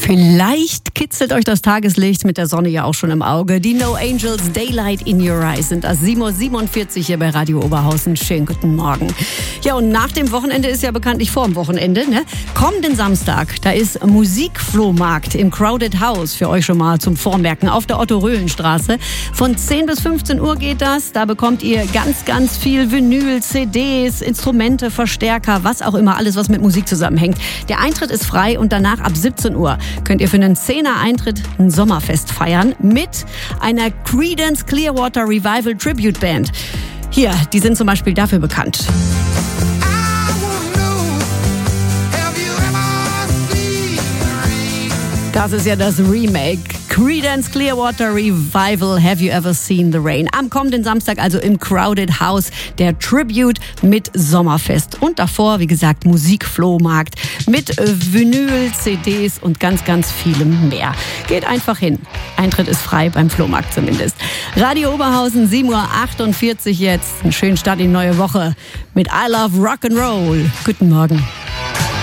Vielleicht kitzelt euch das Tageslicht mit der Sonne ja auch schon im Auge. Die No Angels Daylight in Your Eyes sind das 7:47 Uhr hier bei Radio Oberhausen. Schönen guten Morgen. Ja, und nach dem Wochenende ist ja bekanntlich vor dem Wochenende, ne? Kommenden Samstag, da ist Musikflohmarkt im Crowded House für euch schon mal zum Vormerken auf der Otto-Röhlen-Straße. Von 10 bis 15 Uhr geht das. Da bekommt ihr ganz viel Vinyl, CDs, Instrumente, Verstärker, was auch immer, alles was mit Musik zusammenhängt. Der Eintritt ist frei und danach ab 17 Uhr könnt ihr für einen 10er Eintritt ein Sommerfest feiern mit einer Creedence Clearwater Revival Tribute Band. Hier, die sind zum Beispiel dafür bekannt. Das ist ja das Remake. Creedence Clearwater Revival, Have You Ever Seen the Rain? Am kommenden Samstag also im Crowded House, der Tribute mit Sommerfest. Und davor, wie gesagt, Musikflohmarkt mit Vinyl, CDs und ganz vielem mehr. Geht einfach hin. Eintritt ist frei, beim Flohmarkt zumindest. Radio Oberhausen, 7:48 Uhr jetzt. Einen schönen Start in die neue Woche mit I Love Rock'n'Roll. Guten Morgen.